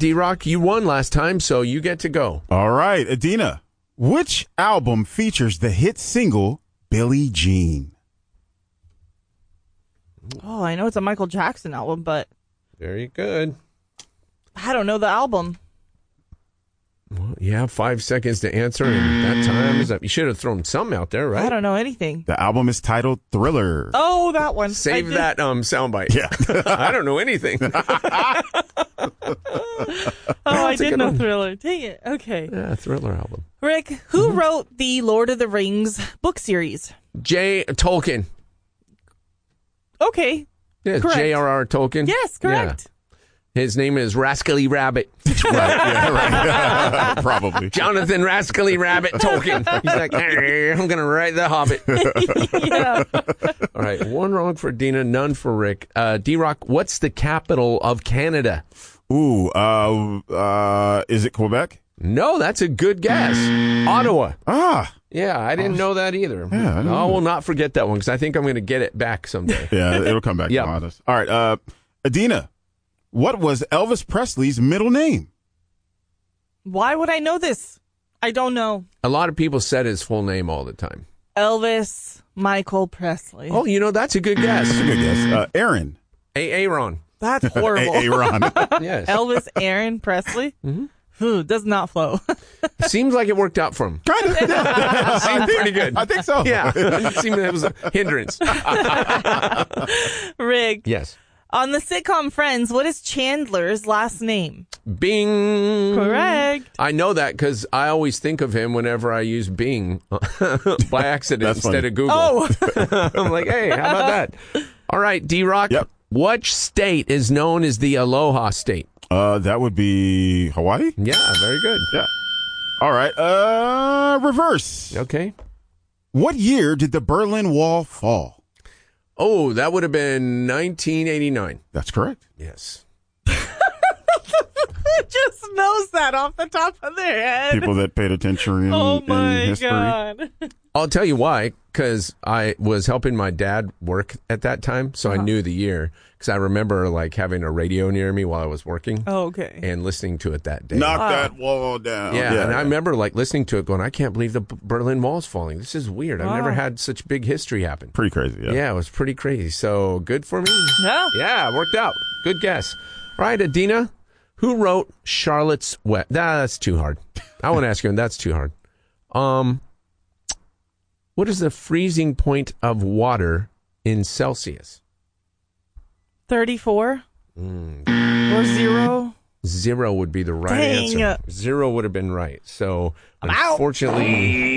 D-Rock, you won last time, so you get to go. All right, Adina, which album features the hit single Billie Jean? Oh, I know it's a Michael Jackson album, but Very good. I don't know the album. Well, you have 5 seconds to answer, and that time is up. You should have thrown something out there, right? I don't know anything. The album is titled Thriller. Oh, that one. Save that soundbite. Yeah. I don't know anything. I did good know one. Thriller. Dang it. Okay. Yeah, Thriller album. Rick, who wrote the Lord of the Rings book series? J. Tolkien. Okay. Yeah, Correct. J.R.R. Tolkien. Yes, correct. Yeah. His name is Rascally Rabbit. Right. Probably. Jonathan Rascally Rabbit Tolkien. He's like, "Hey, I'm going to write The Hobbit." Yeah. All right, one wrong for Dina, none for Rick. D-Rock, what's the capital of Canada? Ooh, is it Quebec? No, that's a good guess. Ottawa. Ah. Yeah, I didn't know that either. Yeah, I didn't I know will not forget that one because I think I'm going to get it back someday. Yeah, it'll come back. Yep. To us. All right, Adina, what was Elvis Presley's middle name? Why would I know this? I don't know. A lot of people said his full name all the time. Elvis Michael Presley. Oh, that's a good guess. That's a good guess. Aaron. Aaron. That's horrible. Aaron. Yes. Elvis Aaron Presley? Mm-hmm. Does not flow. Seems like it worked out for him. Kind of. Seemed pretty good. I think so. Yeah. It seemed that was a hindrance. Rick, Yes. on the sitcom Friends, what is Chandler's last name? Bing. Correct. I know that because I always think of him whenever I use Bing by accident That's instead funny. of Google. Oh, I'm like, hey, how about that? All right, D-Rock. Yep. Which state is known as the Aloha State? That would be Hawaii? Yeah, very good. Yeah. All right, reverse. Okay. What year did the Berlin Wall fall? Oh, that would have been 1989. That's correct. Yes. just knows that off the top of their head. People that paid attention Oh in my history. God. I'll tell you why, because I was helping my dad work at that time, so I knew the year, because I remember like having a radio near me while I was working Oh, okay. and listening to it that day. Knock that wall down. Yeah, and I remember like listening to it going, I can't believe the Berlin Wall's falling. This is weird. I've never had such big history happen. Pretty crazy, yeah. Yeah, it was pretty crazy. So good for me. No. Yeah, it worked out. Good guess. All right, Adina, who wrote Charlotte's Web? That's too hard. I want to ask you, and that's too hard. What is the freezing point of water in Celsius? 34? Or 0? 0 would be the right Dang. answer. 0 would have been right. So, out. unfortunately...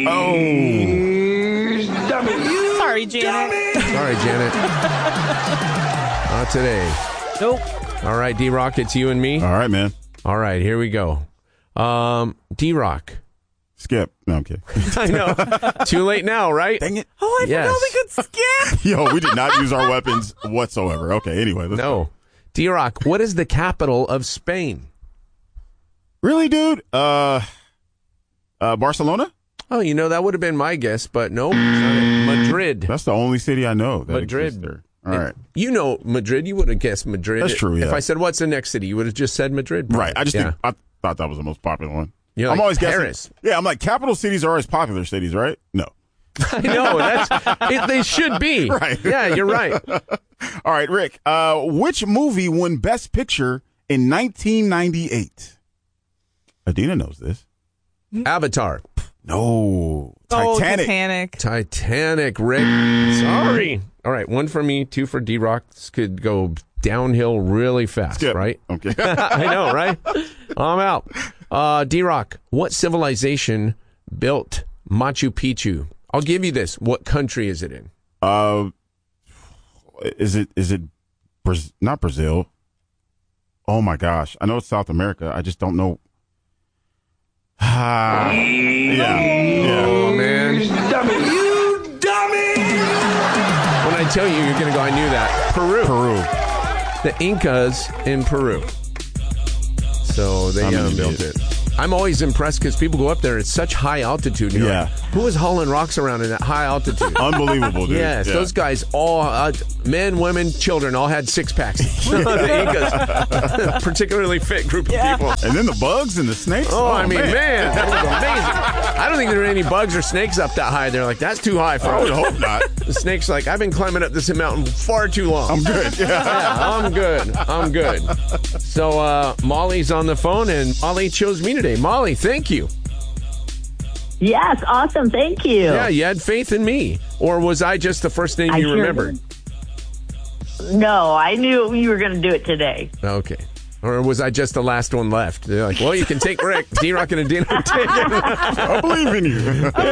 Sorry, Janet. Sorry, Janet. Not today. Nope. All right, D-Rock, it's you and me. All right, man. All right, here we go. D-Rock. Skip. No, I'm kidding. I know. Too late now, right? Dang it. Oh, I Yes. forgot we could skip. Yo, we did not use our weapons whatsoever. Okay, anyway. Let's No. go. D-Rock, what is the capital of Spain? Really, dude? Barcelona? Oh, that would have been my guess, but no, it's not it. Madrid. That's the only city I know that Madrid. exists there. All right. You know Madrid. You would have guessed Madrid. That's true, yeah. If I said, what's the next city, you would have just said Madrid. Right. I just yeah. think, I thought that was the most popular one. You're I'm like always guessing. Paris. Yeah, I'm like, capital cities are always popular cities, right? No. I know. They should be. Right. Yeah, you're right. All right, Rick. Which movie won Best Picture in 1998? Adina knows this. Avatar. No. Oh, Titanic. Titanic, Rick. Sorry. All right, 1 for me, 2 for D-Rock. This could go downhill really fast, Skip. right? Okay. I know, right? I'm out. D-Rock, what civilization built Machu Picchu? I'll give you this. What country is it in? Is it not Brazil? Oh my gosh. I know it's South America. I just don't know. Yeah. Oh, man. You dummy! When I tell you, you're going to go, I knew that. Peru. Peru. The Incas in Peru. So they I'm an built idiot. it. I'm always impressed because people go up there. It's such high altitude. You're Yeah. like, who is hauling rocks around in that high altitude? Unbelievable, dude. Yes, Yeah. those guys all, men, women, children, all had six-packs. The Incas, particularly fit group of people. And then the bugs and the snakes. Oh, I mean, man, that was amazing. I don't think there were any bugs or snakes up that high. They're like, that's too high for I would us. hope not. The snake's like, I've been climbing up this mountain far too long. I'm good. Yeah. Yeah, I'm good. So Molly's on the phone, and Molly chose me today. Molly, thank you. Yes, awesome. Thank you. Yeah, you had faith in me. Or was I just the first name I you sure remembered? No, I knew you were going to do it today. Okay. Or was I just the last one left? They're like, well, you can take Rick. D-Rock and Adina will take him. I believe in you.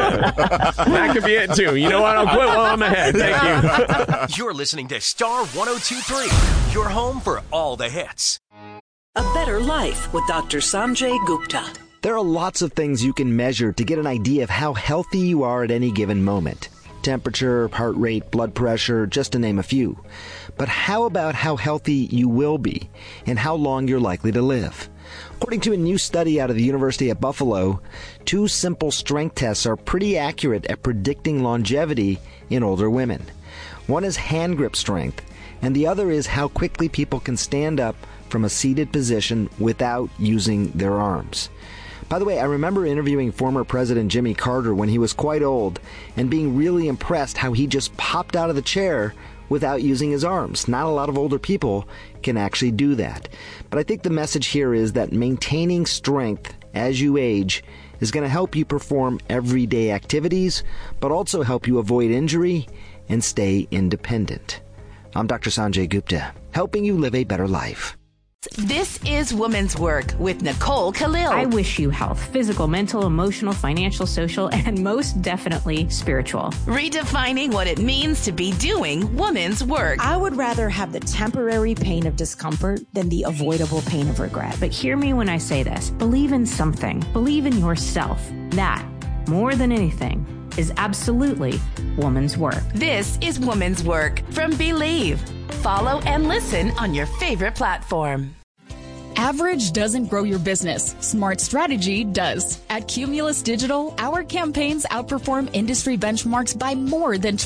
That could be it, too. You know what? I'll quit while I'm ahead. Thank you. You're listening to Star 102.3, your home for all the hits. A Better Life with Dr. Sanjay Gupta. There are lots of things you can measure to get an idea of how healthy you are at any given moment. Temperature, heart rate, blood pressure, just to name a few. But how about how healthy you will be and how long you're likely to live? According to a new study out of the University of Buffalo, 2 simple strength tests are pretty accurate at predicting longevity in older women. One is hand grip strength, and the other is how quickly people can stand up from a seated position without using their arms. By the way, I remember interviewing former President Jimmy Carter when he was quite old and being really impressed how he just popped out of the chair without using his arms. Not a lot of older people can actually do that. But I think the message here is that maintaining strength as you age is going to help you perform everyday activities, but also help you avoid injury and stay independent. I'm Dr. Sanjay Gupta, helping you live a better life. This is Women's Work with Nicole Khalil. I wish you health, physical, mental, emotional, financial, social, and most definitely spiritual. Redefining what it means to be doing women's work. I would rather have the temporary pain of discomfort than the avoidable pain of regret. But hear me when I say this. Believe in something. Believe in yourself. That, more than anything, is absolutely woman's work. This is Women's Work from Believe. Follow and listen on your favorite platform. Average doesn't grow your business. Smart strategy does. At Cumulus Digital, our campaigns outperform industry benchmarks by more than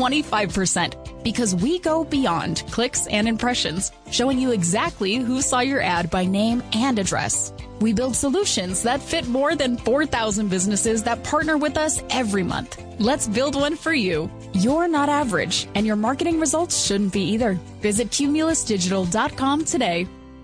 25% because we go beyond clicks and impressions, showing you exactly who saw your ad by name and address. We build solutions that fit more than 4,000 businesses that partner with us every month. Let's build one for you. You're not average, and your marketing results shouldn't be either. Visit cumulusdigital.com today.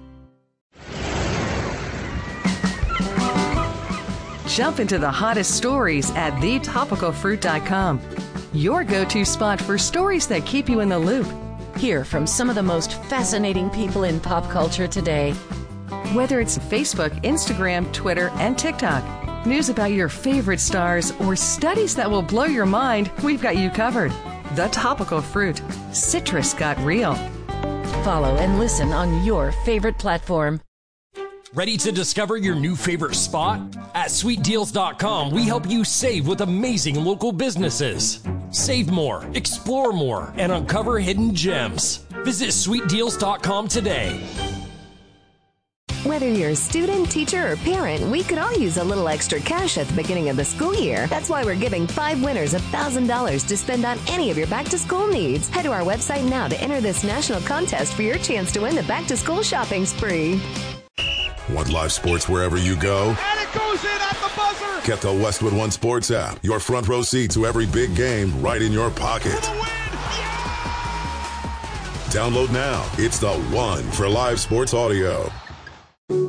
Jump into the hottest stories at thetopicalfruit.com. Your go-to spot for stories that keep you in the loop. Hear from some of the most fascinating people in pop culture today. Whether it's Facebook, Instagram, Twitter, and TikTok, news about your favorite stars, or studies that will blow your mind, we've got you covered. The Topical Fruit. Citrus got real. Follow and listen on your favorite platform. Ready to discover your new favorite spot? At sweetdeals.com, we help you save with amazing local businesses. Save more, explore more, and uncover hidden gems. Visit sweetdeals.com today. Whether you're a student, teacher, or parent, we could all use a little extra cash at the beginning of the school year. That's why we're giving 5 winners $1,000 to spend on any of your back-to-school needs. Head to our website now to enter this national contest for your chance to win the back-to-school shopping spree. Want live sports wherever you go? And it goes in at the buzzer! Get the Westwood One Sports app. Your front row seat to every big game right in your pocket. Download now. It's the one for live sports audio.